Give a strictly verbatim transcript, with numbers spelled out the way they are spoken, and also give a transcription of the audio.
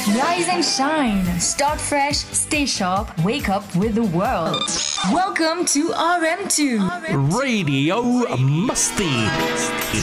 Rise and shine. Start fresh, stay sharp, wake up with the world. Welcome to R M two. Radio Musty.